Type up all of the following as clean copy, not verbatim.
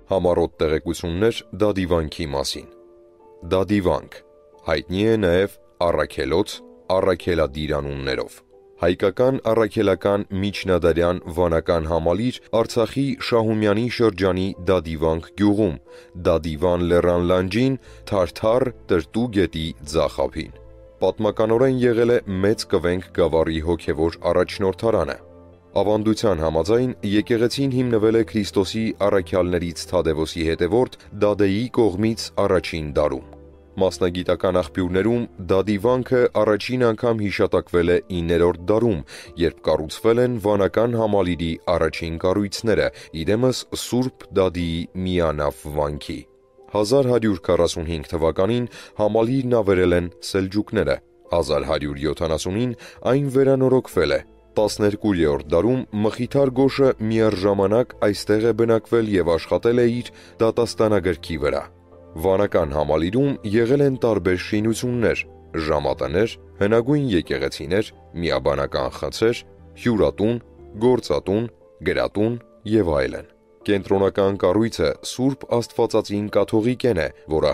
Համառոտ տեղեկություններ Դադիվանքի մասին։ Դադիվանք հայտնի է նաև առաքելոց, առաքելադիր անուններով։ Հայկական առաքելական միջնադարյան վանական համալիր Արցախի Շահումյանի շրջանի Դադիվանք գյուղում, Դադիվան լեռան լանջին, Թարթար տրտու գետի ձախ ափին։ Պատմականորեն եղել է Մեծ Կվենք գավառի հոգևոր առաջնորդարանը։ Ավանդության համաձայն եկեղեցին հիմնվել է Քրիստոսի առաքյալներից Թադևոսի հետևորդ Դադեի կողմից առաջին դարում։ Մասնագիտական աղբյուրներում Դադիվանքը առաջին անգամ հիշատակվել է 9-րդ դարում, երբ կառուցվել են վանական համալիրի առաջին կառույցները, իրեմս Սուրբ Դադիի միանավ վանքի։ 1145 թվականին համալիրն ավերել են սելջուկները, 1170-ին այն վերանորոգվել է։ 12-րդ դարում Մխիթար Գոշը միառժամանակ այստեղ է բնակվել և աշխատել է իր դատաստանագրքի վրա։ Վանական համալիրում եղել են տարբեր շինություններ՝ ժամատներ, հնագույն եկեղեցիներ, միաբանական խցեր, հյուրատուն, գործատուն, գրատուն և այլն։ Կենտրոնական կառույցը Սուրբ Աստվածածին կաթողիկեն է, որը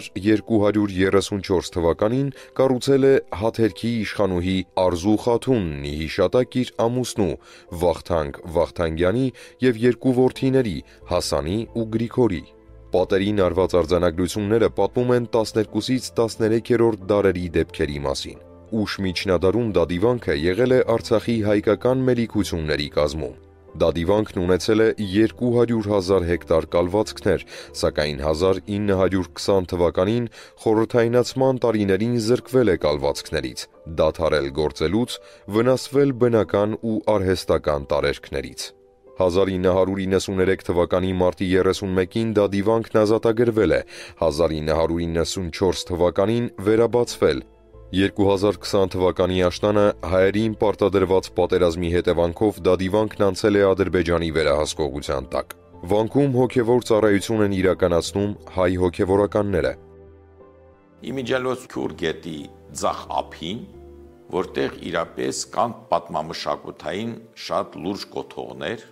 1234 թվականին կառուցել է Հաթերքի իշխանուհի Արզու խաթունն ի հիշատակ իր ամուսնու Վախթանգ Վախթանգյանի և երկու որդիների Հասանի ու Գրիգորի։ Պատերին արված արձանագրությունները պատմում են 12-ից 13-րդ դարերի դեպքերի մասին։ Ուշ միջնադարում Դադիվանքը եղել է Արցախի հայկական մելիքությունների կազմում։ Դադիվանքն ունեցել է 200,000 հեկտար կալվածքներ, սակայն 1920 թվականին խորհրդայնացման տարիներին զրկվել է կալվածքներից, դադարել գործելուց, վնասվել բնական ու արհեստական տարերքներից։ 1993 թվականի մարտի 31-ին Դադիվանքն ազատագրվել է, 1994 թվականին վերաբացվել։ 2020 թվականի աշնանը հայերին պարտադրված պատերազմի հետևանքով Դադիվանքն անցել է Ադրբեջանի վերահսկողության տակ։ Վանքում հոգևոր ծառայություն են իրականացնում հայ հոգևորականները։ Իմիջիալոց Քյուր գետի ձախ ափին, որտեղ իրապես կան պատմամշակութային շատ լուրջ կոթողներ,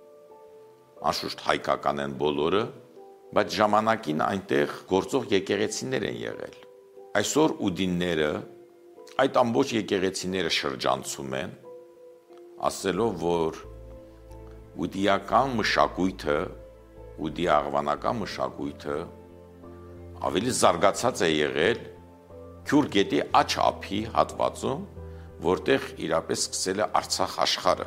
անշուշտ հայկական են բոլորը, բայց ժամանակին այնտեղ գործող եկեղեցիներ են եղել։ Այսօր ուդինները այդ ամբողջ եկեղեցիները շրջանցում են, ասելով, որ ուդիական մշակույթը, ուդի աղվանական մշակույթը ավելի զարգացած է եղել Քյուր գետի աջ ափի հատվածում, որտեղ իրապես սկսել է Արցախ աշխարհը,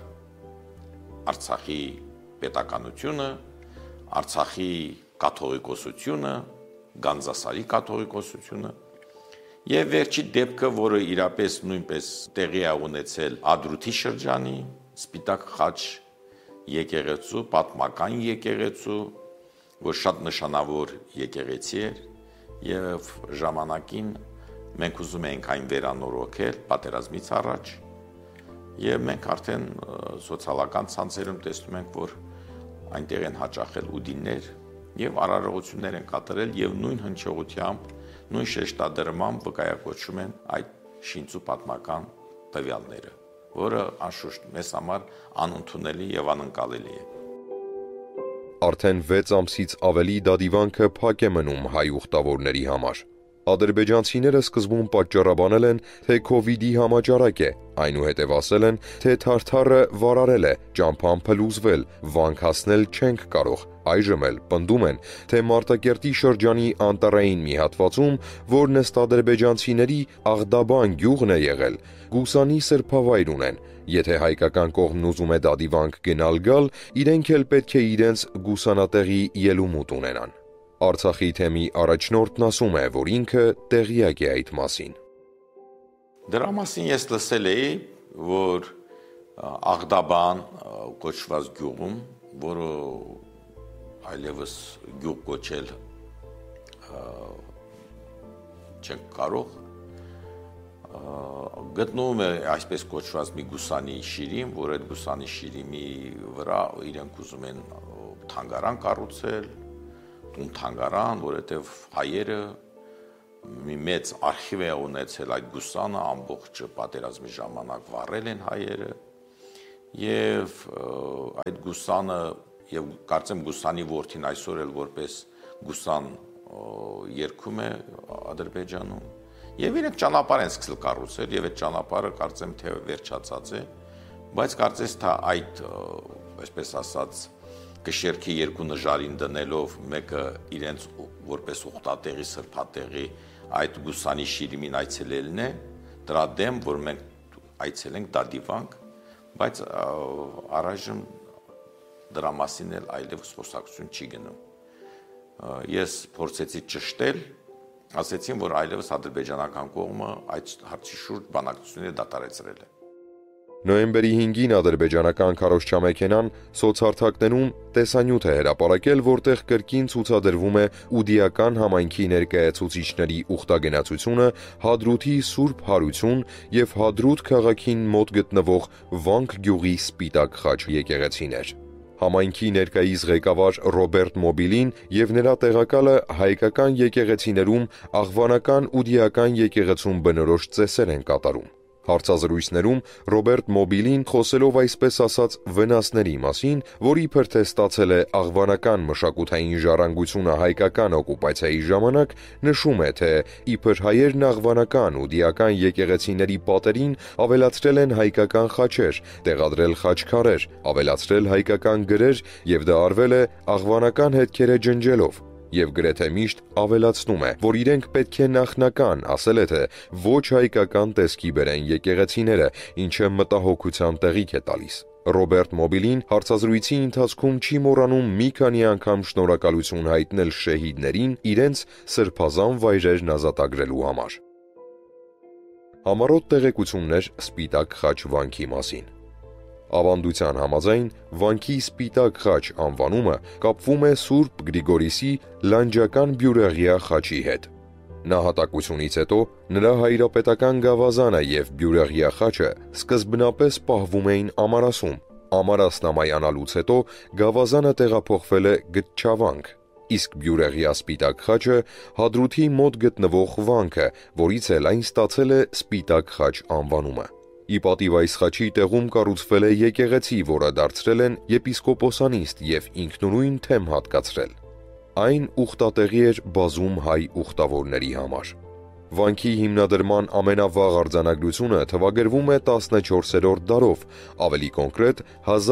Արցախի պետականությունը, Արցախի կաթողիկոսությունը, Գանձասարի կաթողիկոսությունը եւ վերջի դեպքը, որը իրապես նույնպես տեղի է ունեցել Ադրութի շրջանի Սպիտակ խաչ եկեղեցու, պատմական եկեղեցու, որ շատ նշանավոր եկեղեցի էր եւ ժամանակին մենք ուզում էինք այն վերանորոգել պատերազմից առաջ եւ մենք արդեն սոցիալական ցանցերում տեսնում ենք, որ այնտեղ են հաճախել ուդիններ եւ արարողություններ են կատարել եւ նույն հնչողությամբ, նույն շեշտադրմամբ վկայակոչում են այդ շինծու պատմական տվյալները, որը անշուշտ մեզ համար անընդունելի եւ անընկալելի է։ Արդեն 6 ամսից ավելի Դադիվանքը փակ է մնում հայ ուխտավորների համար։ Ադրբեջանցիները սկզբում պատճառաբանել են, թե Քովիդի համաճարակ է, այնուհետև ասել են, թե Թարթարը վարարել է, ճամփան փլուզվել, վանք հասնել չենք կարող, այժմ էլ պնդում են, թե Մարտակերտի շրջանի անտառային մի հատվածում, որն ըստ ադրբեջանցիների Աղդաբան գյուղն է եղել, Գուսանի սրբավայր ունեն, եթե հայկական կողմն ուզում է Դադիվանք գնալ գալ, իրենք էլ պետք է իրենց գուսանատեղի ելումուտ ունենան։ Արցախի թեմի առաջնորդն ասում է, որ ինքը տեղյակ է այդ մասին։ Դրա մասին ես լսել էի, որ Աղդաբան կոչված գյուղում, որը այլևս գյուղ կոչել չենք կարող, գտնվում է այսպես կոչված մի գուսանի շիրիմ, որ այդ գուսանի շիրիմի վրա իրենք ուզում են թանգարան կառուցել, թանգարան, որովհետև հայերը մի մեծ արխիվ է ունեցել այդ գուսանը, ամբողջ պատերազմի ժամանակ վառել են հայերը, եւ այդ գուսանը եւ կարծեմ Գուսանի որդին այսօր էլ որպես Գուսան երգում է Ադրբեջանում եւ իրենք ճանապարհ են սկսել կառուցել եւ այդ ճանապարհը կարծեմ թե վերջացած է, բայց կարծես թե այդ այսպես ասած կշերքի երկու նժարին դնելով մեկը իրենց որպես ուխտատեղի սրբատեղի այդ Գուսանի Շիրիմին այցելելն է, դրա դեմ որ մենք այցելենք դա դիվանք, բայց առայժմ դրա մասին էլ այլևս խոսակցություն չի գնում։ Ես փորձեցի ճշտել, ասեցին, որ այլևս ադրբեջանական կողմը այդ հարցի շուրջ բանակցությունները դադարեցրել է։ Նոյեմբերի 5-ին ադրբեջանական քարոզչամեքենան սոցհարթակներում տեսանյութ է հրապարակել, որտեղ կրկին ցուցադրվում է ուդիական համայնքի ներկայացուցիչների ուխտագնացությունը, Հադրութի Սուրբ Հարություն եւ Հադրութ քաղաքին մոտ գտնվող Վանք գյուղի Սպիտակ խաչ եկեղեցիներ։ Համայնքի ներկայիս ղեկավար Ռոբերտ Մոբիլին եւ նրա տեղակալը հայկական եկեղեցիներում աղվանական ուդիական եկեղեցում բնորոշ ծեսեր են կատարում։ Հարցազրույցներում Ռոբերտ Մոբիլին խոսելով այսպես ասած վնասների մասին, որ իբր թե ստացել է աղվանական մշակութային ժառանգությունը հայկական օկուպացիայի ժամանակ, նշում է, թե իբր հայերն աղվանական ուդիական եկեղեցիների պատերին ավելացրել են հայկական խաչեր, տեղադրել խաչքարեր, ավելացրել հայկական գրեր եւ դա արվել է աղվանական հետքերը ջնջելով։ Եվ գրեթե միշտ ավելացնում է, որ իրենք պետք է նախնական, ասել է թե ոչ հայկական տեսքի բերեն եկեղեցիները, ինչը մտահոգության տեղիք է տալիս։ Ռոբերտ Մոբիլին հարցազրույցի ընթացքում չի մոռանում մի քանի անգամ շնորհակալություն հայտնել շեհիդներին իրենց սրբազան վայրերն ազատագրելու համար։ Համառոտ տեղեկություններ Սպիտակ խաչ վանքի մասին։ Ավանդության համաձայն վանքի Սպիտակ խաչ անվանումը կապվում է Սուրբ Գրիգորիսի լանջական բյուրեղյա խաչի հետ։ Նահատակությունից հետո նրա հայրապետական գավազանը եւ բյուրեղյա խաչը սկզբնապես պահվում էին Ամարասում։ Ամարասնամայանալուց հետո գավազանը տեղափոխվել է Գտչավանք, իսկ բյուրեղյա Սպիտակ խաչը Հադրութի մոտ գտնվող վանքը, որից էլ այն ստացել է Սպիտակ խաչ անվանումը։ Ի պատիվ այս խաչի տեղում կառուցվել է եկեղեցի, որը դարձրել են եպիսկոպոսանիստ եւ ինքնուրույն թեմ հատկացրել։ Այն ուխտատեղի էր բազում հայ ուխտավորների համար։ Վանքի հիմնադրման ամենավաղ արձանագրությունը թվագրվում է 14-րդ դարով, ավելի կոնկրետ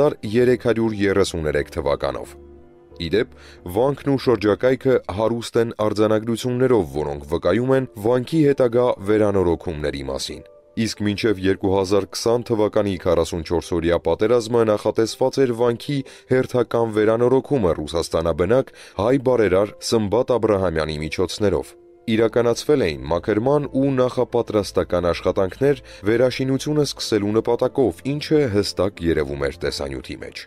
1333 թվականով։ Իդեպ, վանքն ու շրջակայքը հարուստ են արձանագրություններով, որոնք վկայում են վանքի հետագա վերանորոգումների մասին։ Իսկ մինչև 2020 թվականի 44-օրյա պատերազմը նախատեսված էր վանքի հերթական վերանորոգումը ռուսաստանաբնակ հայ բարերար Սմբատ Աբրահամյանի միջոցներով։ Իրականացվել էին մաքրման ու նախապատրաստական աշխատանքներ վերաշինությունը սկսելու նպատակով, ինչը հստակ երևում էր տեսանյութի մեջ։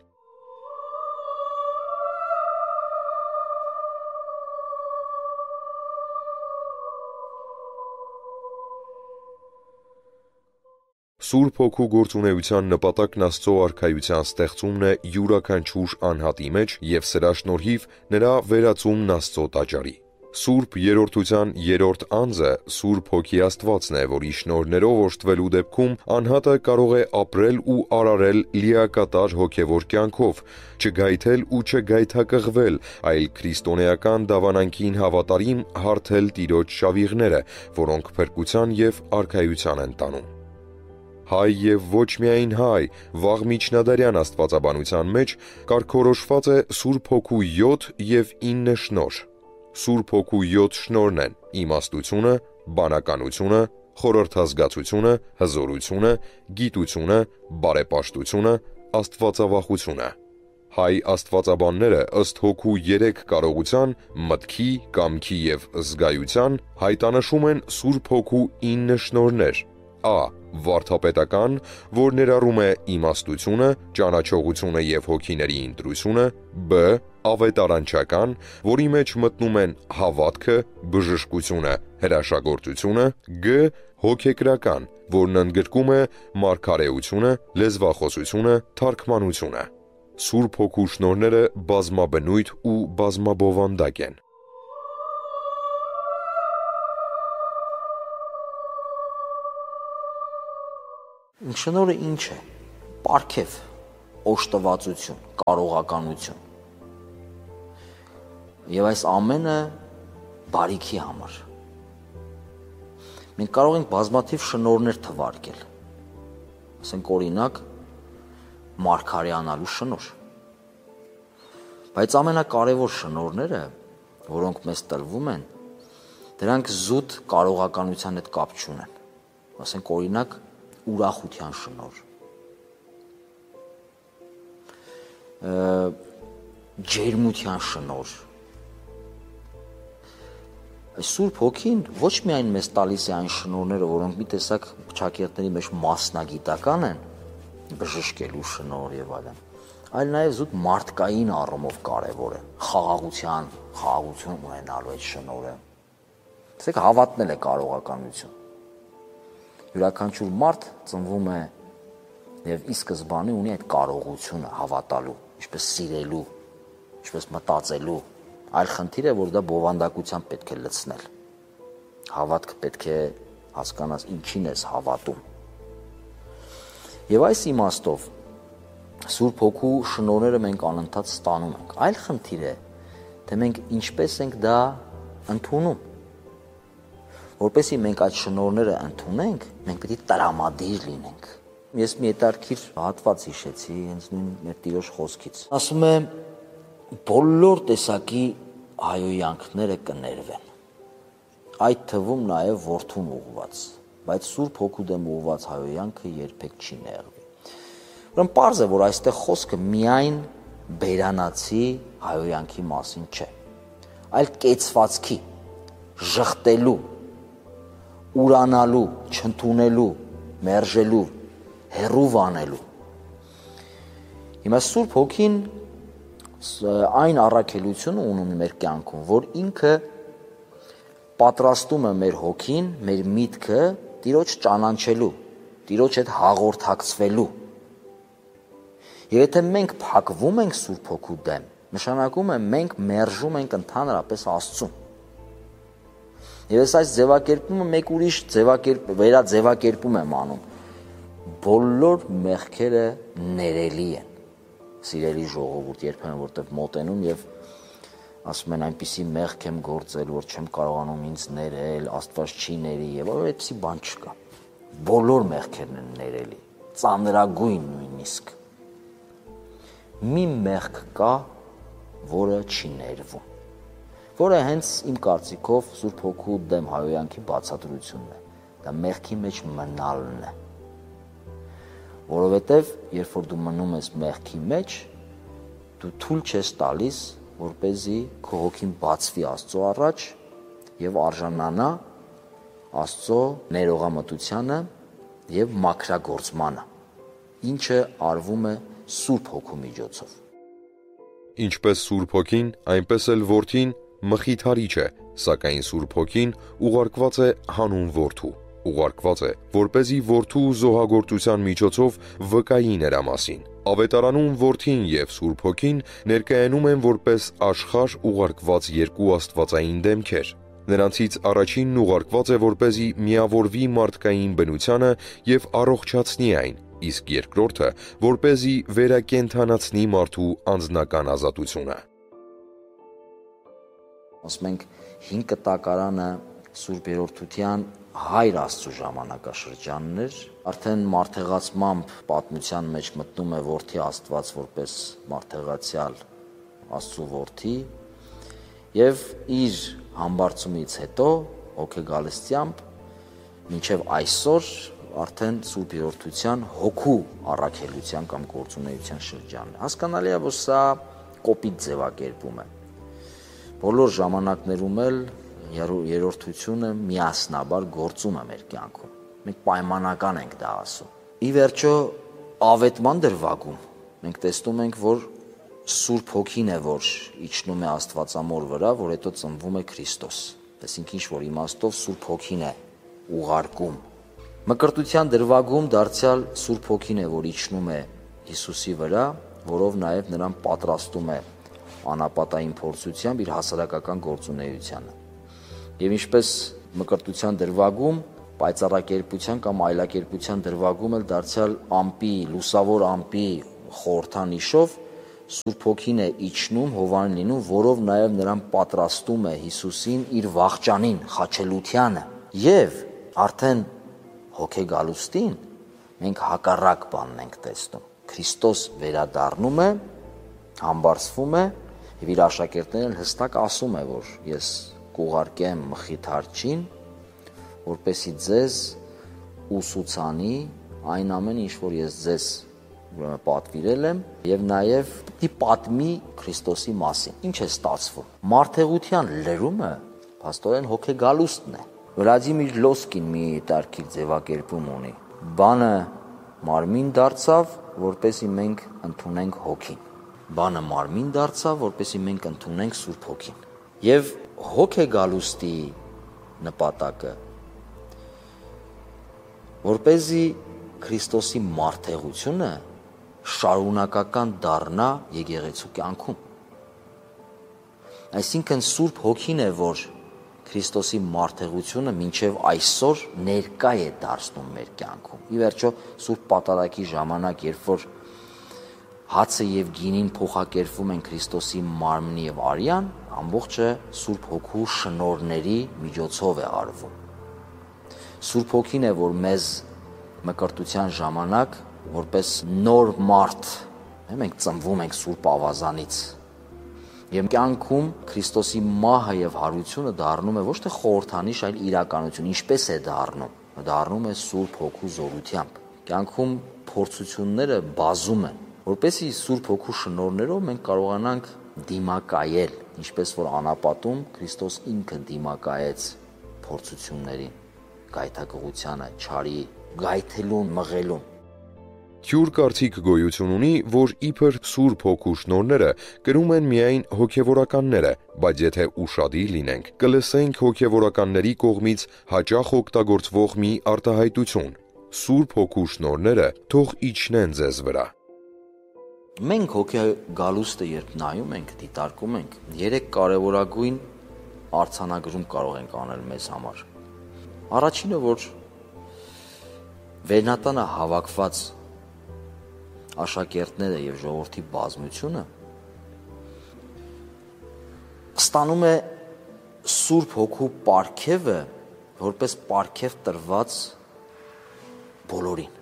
Սուրբ Հոգու գործունեության նպատակն Աստծո արքայության ստեղծումն է յուրաքանչյուր անհատի մեջ եւ սրա շնորհիվ նրա վերածումն Աստծո տաճարի։ Սուրբ երրորդության երրորդ անձը Սուրբ Հոգի Աստվածն է, որի շնորհներով օժտվելու դեպքում անհատը կարող է ապրել ու արարել լիակատար հոգևոր կյանքով, չգայթել ու չգայթակղվել, այլ քրիստոնեական դավանանքին հավատարիմ հարթել Տիրոջ շավիղները, որոնք փրկության եւ արքայության են տանում։ Հայ եւ ոչ միայն հայ, վաղ միջնադարյան աստվածաբանության մեջ կարգորոշված է Սուրբ Հոգու 7 եւ 9 շնորհ։ Սուրբ Հոգու 7 շնորհն են իմաստությունը, բանականությունը, խորհրդազգացությունը, հզորությունը, գիտությունը, բարեպաշտությունը, աստվածավախությունը։ Հայ աստվածաբանները ըստ Հոգու 3 կարողության՝ մտքի, կամքի եւ զգայության հայտանշում են Սուրբ Հոգու 9 շնորհներ։ Ա. Վարդապետական, որ ներառում է իմաստությունը, ճանաչողությունը եւ հոգիների ընտրությունը, Բ. Ավետարանչական, որի մեջ մտնում են հավատքը, բժշկությունը, հրաշագործությունը, Գ. Հոգեկրական, որն ընդգրկում է մարգարեությունը, լեզվախոսությունը, թարգմանությունը։ Սուրբ Հոգու շնորհները բազմաբնույթ ու բազմաբովանդակ են։ Շնորհը ինչ է։ Պարգև, օժտվածություն, կարողականություն։ Եվ այս ամենը բարիքի համար։ Մենք կարող ենք բազմաթիվ շնորհներ թվարկել։ Ասենք օրինակ մարգարեանալու շնորհ։ Բայց ամենակարևոր շնորհները, որոնք մեզ տրվում են, դրանք զուտ կարողականության հետ կապ չունեն։ Ասենք օրինակ ուրախության շնորհ, ջերմության շնորհ։ Այս Սուրբ Հոգին ոչ միայն մեզ տալիս է այն շնորհները, որոնք մի տեսակ ճակերտների մեջ մասնագիտական են, բժշկելու շնորհ եւ այլն, այլ նաեւ զուտ մարդկային առումով կարեւոր է, խաղաղություն ունենալու այդ շնորհը։ Տեսեք, հավատնել է կարողականություն։ Յուրաքանչյուր մարդ ծնվում է եւ ի սկզբանե ունի այդ կարողությունը հավատալու, ինչպես սիրելու, ինչպես մտածելու։ Այլ խնդիր է, որ դա բովանդակությամբ պետք է լցնել։ Հավատքը պետք է հասկանաս ինչին ես հավատում։ Եվ այս իմաստով Սուրբ Հոգու շնորհները մենք անընդհատ ստանում ենք։ Այլ խնդիր է, թե մենք ինչպես ենք դա ընդունում։ Որպեսզի մենք այդ շնորհները ընդունենք, մենք պետք է տրամադիր լինենք։ Ես մի հետաքրքիր հատված հիշեցի հենց նույն մեր Տիրոջ խոսքից։ Ասում է բոլոր տեսակի հայոյանքները կներվեն, այդ թվում նաև որդուն ուղված, բայց Սուրբ Հոգու դեմ ուղված հայոյանքը երբեք չի նեղվի։ Ուրեմն պարզ է, որ այստեղ խոսքը միայն բերանացի հայոյանքի մասին չէ, այլ կեցվածքի, ժխտելու, ուրանալու, չընդունելու, մերժելու, հեռու վանելու։ Հիմա Սուրբ Հոգին այն առաքելությունը ունում մեր կյանքում, որ ինքը պատրաստում է մեր հոգին, մեր միտքը Տիրոջ ճանաչելու, Տիրոջ հետ հաղորդակցվելու։ Եվ եթե մենք փակվում ենք Սուրբ Հոգու դեմ, նշանակում է մենք մերժում ենք ընդհանրապես Աստծուն։ Եվ այս ձևակերպումը մեկ ուրիշ վերաձևակերպում եմ անում։ Բոլոր մեղքերը ներելի են։ Սիրելի ժողովուրդ, երբեմն որտեղ մոտենում եւ ասում են այնպիսի մեղք եմ գործել, որ չեմ կարողանում ինձ ներել, Աստված չի ների եւ այդպիսի բան չկա։ Բոլոր մեղքերն են ներելի, ծանրագույն նույնիսկ։ Մի մեղք կա, որը չի ներվում, որը հենց իմ կարծիքով Սուրբ Հոգու դեմ հայոյանքի բացատրությունն է։ Դա մեղքի մեջ մնալն է։ Որովհետև երբ որ դու մնում ես մեղքի մեջ, դու թույլ չես տալիս, որպեսզի քո հոգին բացվի Աստծո առաջ եւ արժանանա Աստծո ներողամտությանը եւ մաքրագործմանը, ինչը արվում է Սուրբ Հոգու միջոցով։ Ինչպես Սուրբ Հոգին, այնպես էլ Որդին մխիթարիչ է, սակայն Սուրբ Հոգին ուղարկված է հանուն Որդու, ուղարկված է, որպեսզի Որդու զոհագործության միջոցով վկայի նրա մասին։ Ավետարանում Որդին եւ Սուրբ Հոգին ներկայանում են որպես աշխարհ ուղարկված երկու աստվածային դեմքեր։ Նրանցից առաջինն ուղարկված է, որպեսզի միավորվի մարդկային բնությանը եւ առողջացնի այն, իսկ երկրորդը, որպեսզի վերակենդանացնի մարդու անձնական ազատությունը։ Ասում ենք 5 կտակարանը Սուրբ Երրորդության Հայր Աստծո ժամանակաշրջանն էր, արդեն մարդեղացմամբ պատմության մեջ մտնում է Որդի Աստված որպես մարդեղացյալ Աստծո Որդի եւ իր համբարձումից հետո հոգեգալստությամբ մինչև այսօր արդեն Սուրբ Երրորդության հոգու առաքելության կամ գործունեության շրջանն է։ Հասկանալի է, որ սա կոպիտ ձևակերպում է։ Բոլոր ժամանակներում էլ երրորդությունը միասնաբար գործում է մեր կյանքում։ Մենք պայմանական ենք դա ասում։ Ի վերջո ավետման դրվագում մենք տեսնում ենք, որ Սուրբ Հոգին է, որ իջնում է Աստվածամոր վրա, որ հետո ծնվում է Քրիստոս։ Այսինքն ինչ որ իմաստով Սուրբ Հոգին է ուղարկում։ Մկրտության դրվագում դարձյալ Սուրբ Հոգին է, որ իջնում է Հիսուսի վրա, որով նաև նրան պատրաստում է անապատային փորձությամբ իր հասարակական գործունեությանը։ Եվ ինչպես մկրտության դրվագում, պայծառակերպության կամ այլակերպության դրվագում էլ դարձյալ ամպի, լուսավոր ամպի խորհրդանիշով Սուրբ Հոգին է իջնում, Հովանին լինում, որով նաև նրան պատրաստում է Հիսուսին իր վախճանին, խաչելությանը։ Եվ արդեն հոգեգալուստին մենք հակառակ բանն ենք տեսնում։ Քրիստոս վերադառնում է, համբարձվում է եւ իր աշակերտներին հստակ ասում է, որ ես կուղարկեմ Մխիթարչին, որպեսզի ձեզ ուսուցանի այն ամենը, ինչ որ ես ձեզ պատվիրել եմ, եւ նաեւ պատմի Քրիստոսի մասին։ Ինչ է ստացվում։ Մարդեղության լրումը փաստորեն հոգեգալուստն է։ Վլադիմիր Լոսկին մի տարկիր ձևակերպում ունի։ Բանը մարմին դարձավ, որպեսզի մենք ընդունենք հոգին։ Բանը մարմին դարձավ, որպեսզի մենք ընդունենք Սուրբ Հոգին։ Եվ հոգեգալուստի նպատակը, որպեսզի Քրիստոսի մարդեղությունը շարունակական դառնա եկեղեցու կյանքում։ Այսինքն Սուրբ Հոգին է, որ Քրիստոսի մարդեղությունը մինչև այսօր ներկա է դարձնում մեր կյանքում։ Ի վերջո Սուրբ Պատարագի ժամանակ, երբ որ հացը եւ գինին փոխակերպվում են Քրիստոսի մարմնի եւ արյան, ամբողջը Սուրբ Հոգու շնորհների միջոցով է արվում։ Սուրբ Հոգին է, որ մեզ մկրտության ժամանակ որպես նոր մարդ, մենք ծնվում ենք Սուրբ Ավազանից։ Եվ կյանքում Քրիստոսի մահը եւ հարությունը դառնում է ոչ թե խորհրդանիշ, այլ իրականություն։ Ինչպես է դառնում։ Դառնում է Սուրբ Հոգու զորությամբ։ Կյանքում փորձությունները բազում են, որպեսզի Սուրբ Հոգու շնորհներով մենք կարողանանք դիմակայել, ինչպես որ անապատում Քրիստոս ինքը դիմակայեց փորձություններին, գայթակղությանը, չարի գայթելուն, մղելուն։ Թյուր կարծիք գոյություն ունի, որ իբր Սուրբ Հոգու շնորհները կրում են միայն հոգևորականները, բայց եթե ուշադիր լինենք, կլսենք հոգևորականների կողմից հաճախ օգտագործվող մի արտահայտություն. Սուրբ Հոգու շնորհները թող իջնեն ձեզ վրա։ Մենք հոգեգալուստը երբ նայում ենք, դիտարկում ենք, 3 կարևորագույն արձանագրում կարող ենք անել մեզ համար։ Առաջինը, որ Վերնատանը հավաքված աշակերտները եւ ժողովրդի բազմությունը ստանում է Սուրբ Հոգու պարգևը որպես պարգև տրված բոլորին։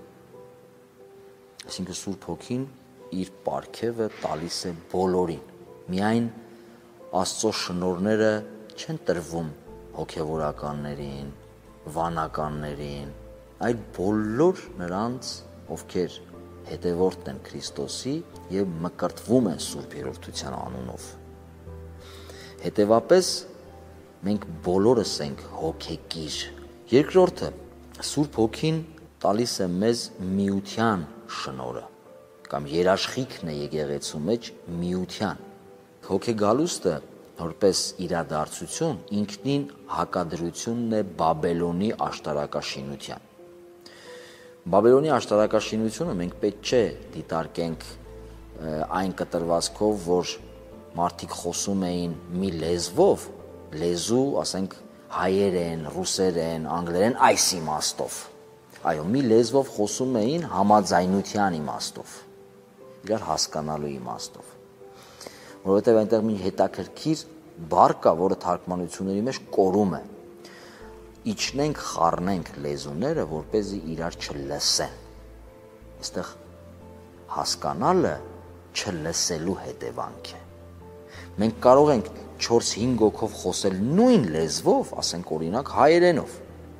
Այսինքն Սուրբ Հոգին իր պարգևը տալիս է բոլորին։ Միայն Աստծո շնորհները չեն տրվում հոգևորականներին, վանականներին, այլ բոլոր նրանց, ովքեր հետևորդ են Քրիստոսի եւ մկրտվում են Սուրբ Երրորդության անունով։ Հետևապես մենք բոլորս ենք հոգեկիր։ Երկրորդը, Սուրբ Հոգին տալիս է մեզ միության շնորհը կամ երաշխիքն է եկեղեցու մեջ միության։ Հոգեգալուստը որպես իրադարձություն ինքնին հակադրությունն է Բաբելոնի աշտարակաշինության։ Բաբելոնի աշտարակաշինությունը մենք պետք չէ դիտարկենք այն կտրվածքով, որ մարդիկ խոսում էին մի լեզվով, լեզու, ասենք հայերեն, ռուսերեն, անգլերեն, այս իմաստով։ Այո, մի լեզվով խոսում էին համաձայնության իմաստով, իրար հասկանալու իմաստով։ Որովհետև այնտեղ մի հետաքրքիր բառ կա, որը թարգմանությունների մեջ կորում է։ Իջնենք, խառնենք լեզուները, որպեսզի իրար չլսեն։ Այստեղ հասկանալը չլսելու հետևանք է։ Մենք կարող ենք 4-5 հոգով խոսել նույն լեզվով, ասենք օրինակ հայերենով,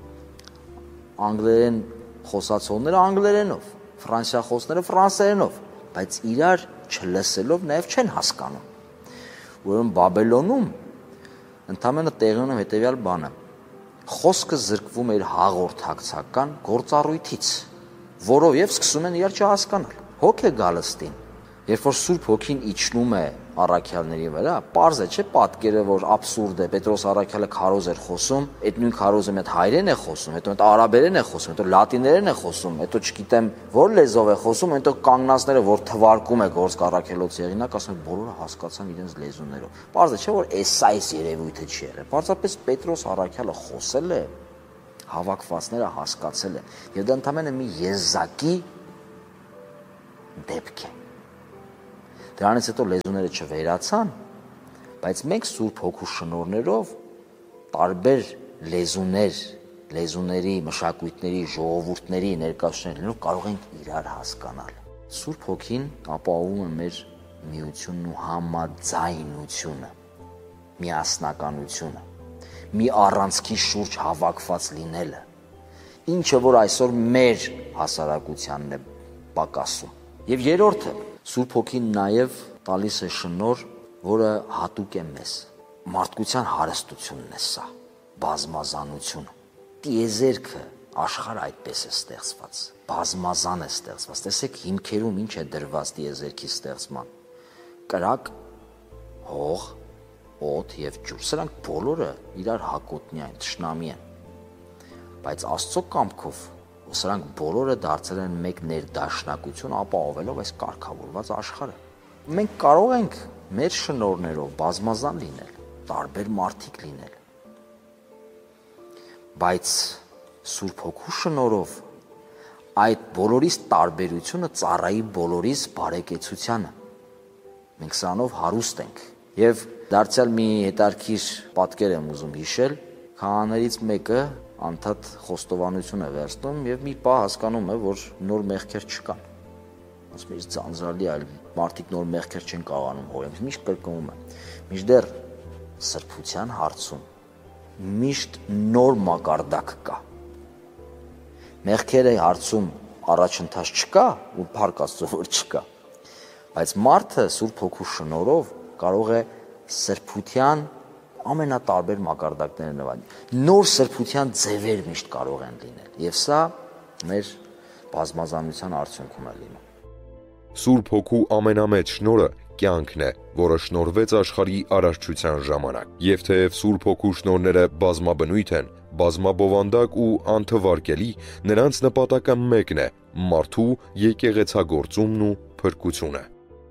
անգլերեն խոսացողները անգլերենով, ֆրանսիախոսները ֆրանսերենով, բայց իրար չլսելով նաև չեն հասկանում։ Ուրեմն Բաբելոնում ընդամենը տեղի ունի հետևյալ բանը. խոսքը զրկվում էր հաղորդակցական գործառույթից, որով եւ սկսում են իրար չհասկանալ։ Հոգեգալստին, երբ որ Սուրբ Հոգին իջնում է առաքյալների վրա, պարզ է, չէ՞, պատկերը, որ աբսուրդ է, Պետրոս առաքյալը քարոզ էր խոսում, այդ նույն քարոզը մեծ հայերեն է խոսում, հետո այդ արաբերեն է խոսում, հետո լատիներեն է խոսում, հետո չգիտեմ որ լեզվով է խոսում, հետո կանգնածները, որ թվարկում է գործք առաքելոց եղինակ, ասում են բոլորը հասկացան իրենց լեզուներով։ Պարզ է, չէ՞, որ այս երևույթը չի եղել։ Պարզապես Պետրոս առաքյալը խոսել է, հավաքվածները հասկացել են, եւ դա ընդամենը մի եզակի դեպք է։ Դրանից հետո լեզուները չվերացան, բայց մենք Սուրբ Հոգու շնորհներով տարբեր լեզուների, մշակույթների, ժողովուրդների ներկայացնելով կարող ենք իրար հասկանալ։ Սուրբ Հոգին ապահովում է մեր միությունն ու համաձայնությունը, միասնականությունը, մի առանցքի շուրջ հավաքված լինելը, ինչը որ այսօր մեր հասարակությանն է պակասում։ Եվ երրորդը, Սուրբ Հոգին նաև տալիս է շնորհ, որը հատուկ է մեզ։ Մարդկության հարստությունն է սա, բազմազանությունը։ Տիեզերքը, աշխարհը այդպես է ստեղծված, բազմազան է ստեղծված։ Տեսեք հիմքերում ինչ է դրված տիեզերքի ստեղծման։ Կրակ, հող, օդ եւ ջուր։ Սրանք բոլորը իրար հակոտնյա են, թշնամի են։ Բայց Աստծո կամքով սրանք բոլորը դարձել են մեկ ներդաշնակություն, ապահովելով այս կարգավորված աշխարհը։ Մենք կարող ենք մեր շնորհներով բազմազան լինել, տարբեր մարդիկ լինել։ Բայց Սուրբ Հոգու շնորհով այդ բոլորիս տարբերությունը ծառայի բոլորիս բարեկեցությանը։ Մենք սրանով հարուստ ենք։ Եվ դարձյալ մի հետարքիր պատկեր եմ ուզում հիշել, քահանաներից մեկը անդադ խոստովանություն է վերցնում եւ մի պահ հասկանում է, որ նոր մեղքեր չկան։ Ասում է, ձանձրալի այլ մարդիկ նոր մեղքեր չեն կարողանում հորել, միշտ կրկնում է։ Միշտեռ սրբության հարցում միշտ նոր մակարդակ կա։ Մեղքերի հարցում առաջընթաց չկա ու փառք Աստծո որ չկա։ Բայց մարդը Սուրբ Հոգու շնորհով կարող է սրբության ամենատարբեր մակարդակները նվաճել։ Նոր սրբության ձևեր միշտ կարող են լինել, եւ սա մեր բազմազանության արդյունքում է լինում։ Սուրբ Հոգու ամենամեծ շնորհը կյանքն է, որը շնորհվեց աշխարհի արարչության ժամանակ։ Եվ թեև Սուրբ Հոգու շնորհները բազմաբնույթ են, բազմաբովանդակ ու անթվարկելի, նրանց նպատակը մեկն է՝ մարդու եկեղեցագործումն ու փրկությունը։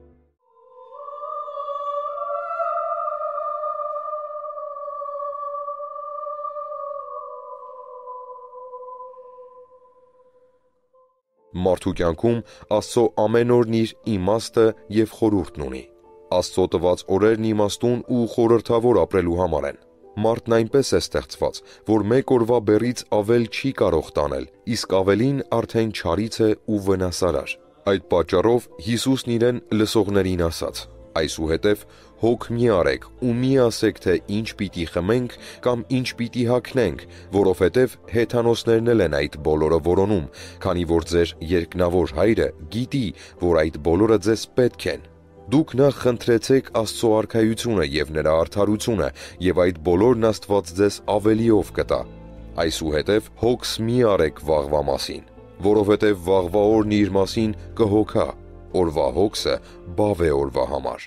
Մարդու կյանքում Աստծո ամեն օրն իր իմաստը եւ խորհուրդն ունի։ Աստծո տված օրերն իմաստուն ու խորհրդավոր ապրելու համար են։ Մարդն այնպես է ստեղծված, որ մեկ օրվա բեռից ավել չի կարող տանել, իսկ ավելին արդեն չարից է ու վնասարար։ Այդ պատճառով Հիսուսն իրեն լսողներին ասաց. «Այսուհետև հոգ մի արեք ու մի ասեք, թե ինչ պիտի խմենք կամ ինչ պիտի հագնենք, որովհետև հեթանոսներն էլ են այդ բոլորը որոնում, քանի որ ձեր երկնավոր Հայրը գիտի, որ այդ բոլորը ձեզ պետք են։ Դուք նախ խնդրեցեք Աստծո արքայությունը եւ նրա արդարությունը, եւ այդ բոլորն Աստված ձեզ ավելիով կտա։ Այսուհետև հոգս մի արեք վաղվա մասին, որովհետև վաղվա օրն իր մասին կհոգա, օրվա հոգսը բավ է օրվա համար»։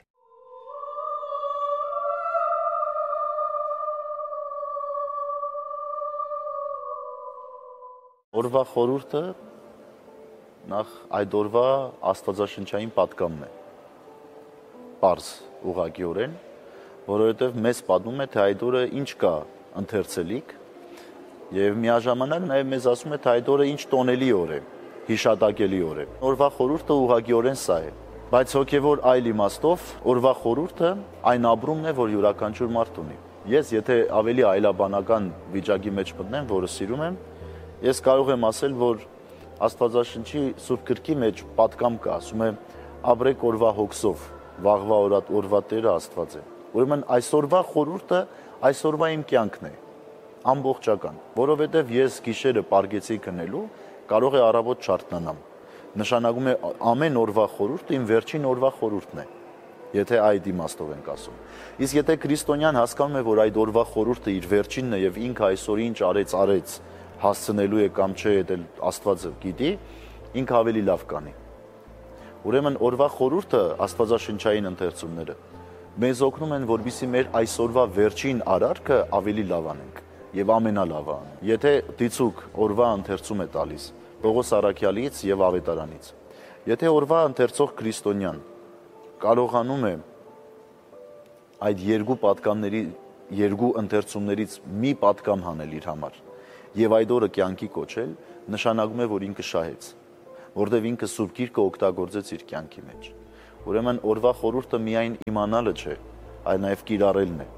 Օրվա խորհուրդը նախ այդ օրվա աստվածաշնչային պատգամն է։ Պարզ ուղղակիորեն, որովհետև մեզ պատմում է, թե այդ օրը ինչ կա ընթերցելիք, եւ միաժամանակ նաեւ մեզ ասում է, թե այդ օրը ինչ տոնելի օր է, հիշատակելի օր է։ Օրվա խորհուրդը ուղղակիորեն սա է, բայց հոգեվոր այլ իմաստով օրվա խորհուրդը այն ապրումն է, որ յուրաքանչյուր մարդ ունի։ Ես եթե ավելի այլաբանական վիճակի մեջ մտնեմ, որը սիրում եմ, ես կարող եմ ասել, որ Աստվածաշնչի Սուրբ Գրքի մեջ պատգամ կա, ասում է ապրեք օրվա հոգսով, վաղվա օրվա Տերը Աստված է։ Ուրեմն այսօրվա խորհուրդը այսօրվա իմ կյանքն է, ամբողջական, որովհետև ես գիշերը պարգեցի քնելու, կարող է առավոտ չարթնանամ։ Նշանակում է ամեն օրվա խորհուրդը իմ վերջին օրվա խորհուրդն է, եթե այդ իմաստով ենք ասում։ Իսկ եթե քրիստոնյան հասկանում է, որ այդ օրվա խորհուրդը իր վերջինն է եւ ինքը այսօր ինչ արեց, հասցնելու է կամ չէ, դա Աստվածը գիտի, ինքը ավելի լավ կանի։ Ուրեմն օրվա խորհուրդը աստվածաշնչային ընթերցումները մեզ օգնում են, որպեսզի մեր այսօրվա վերջին արարքը ավելի լավ անենք եւ ամենալավը անենք։ Եթե դիցուկ օրվա ընթերցում է տալիս Պողոս Առաքյալից եւ Ավետարանից, եթե օրվա ընթերցող քրիստոնյան կարողանում է այդ երկու պատգամների, երկու ընթերցումներից մի պատգամ հանել իր համար եւ այդ օրը կյանքի կոչել, նշանակում է, որ ինքը շահեց, որտեղ ինքը Սուրբ Գիրքը օգտագործեց իր կյանքի մեջ։ Ուրեմն օրվա խորհուրդը միայն իմանալը չէ, այլ նաև կիրառելն է։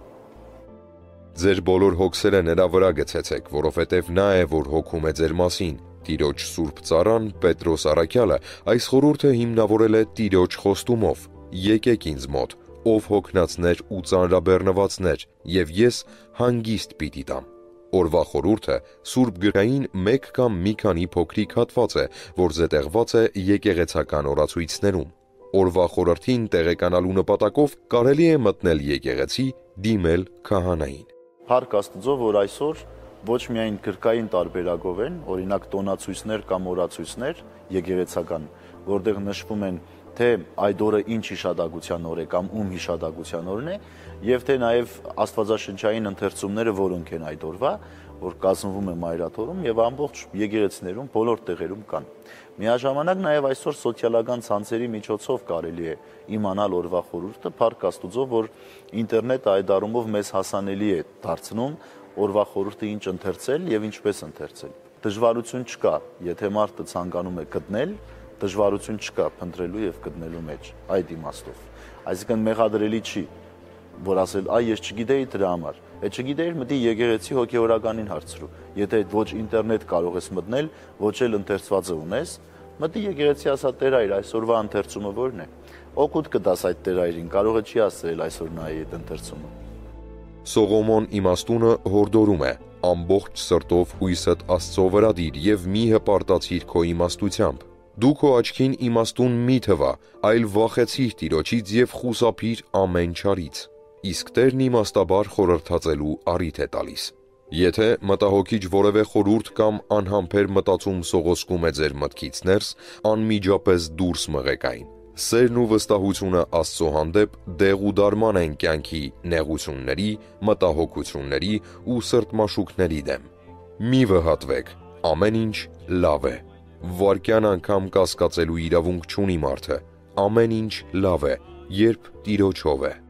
Ձեր բոլոր հոգսերը նրա վրա գցեցեք, որովհետև նա է, որ հոգում է ձեր մասին։ Տիրոջ Սուրբ Ծառան Պետրոս Առաքյալը այս խորհուրդը հիմնավորել է Տիրոջ խոստումով. «Եկեք ինձ մոտ, ով հոգնածներ ու ծանրաբեռնվածներ, եւ ես հանգիստ պիտի տամ»։ Օրվա խորհուրդը Սուրբ գրքային մեկ կամ մի քանի փոքրիկ հատված է, որ զետեղված է եկեղեցական օրացույցներում։ Օրվա խորհրդին տեղեկանալու նպատակով կարելի է մտնել եկեղեցի, դիմել քահանային։ Փառք Աստծո, որ այսօր ոչ միայն գրքային տարբերակով են, օրինակ տոնացույցներ կամ օրացույցներ եկեղեցական, որտեղ նշվում են թե այդ օրը ինչ հիշատակության օր է կամ ում հիշատակության օրն է, եւ թե նաեւ աստվածաշնչային ընթերցումները որոնք են այդ օրվա, որ կազմվում է Մայրաթորում եւ ամբողջ եկեղեցիներում բոլոր տեղերում կան։ Միաժամանակ նաեւ այսօր սոցիալական ցանցերի միջոցով կարելի է իմանալ օրվա խորհուրդը, փառք Աստուծո, որ ինտերնետը այդ առումով մեզ հասանելի է դարձնում օրվա խորհուրդը ինչ ընթերցել եւ ինչպես ընթերցել։ Դժվարություն չկա, եթե մարդը ցանկանում է գտնել, դժվարություն չկա փնտրելու եւ գտնելու մեջ այդ իմաստով։ Այսինքն մեղադրելի չի, որ ասել, այ ես չգիտեի դրա համար։ Այդ չգիտեիր, մտի եկեղեցի հոգեորականին հարցրու։ Եթե ոչ ինտերնետ կարող ես մտնել, ոչ էլ ընթերցվածը ունես, մտի եկեղեցի ասա Տեր այր, այսօրվա ընթերցումը ո՞րն է։ Օգուտ կտաս այդ Տեր այրին, կարող է չի ասել այսօր նայի այդ ընթերցումը։ Սողոմոն իմաստունը հորդորում է. ամբողջ սրտով հույսդ Աստծո վրա դիր եւ մի հպարտացիր քո իմաստությամբ։ Դու քո աչքին իմաստուն մի թվա, այլ վախեցիր Տիրոջից եւ խուսափիր ամեն չարից։ Իսկ Տերն իմաստաբար խորհրդածելու առիթ է տալիս։ Եթե մտահոգիչ որևէ խորհուրդ կամ անհամբեր մտածում սողոսկում է ձեր մտքից ներս, անմիջապես դուրս մղեք այն։ Սերն ու վստահությունը Աստծո հանդեպ դեղ ու դարման են կյանքի նեղությունների, մտահոգությունների ու սրտմաշուկների դեմ։ Մի վհատվեք, ամեն ինչ լավ է։ Վարկյան անգամ կասկածելու իրավունք չունի մարդը, ամեն ինչ լավ է, երբ Տիրոջով է։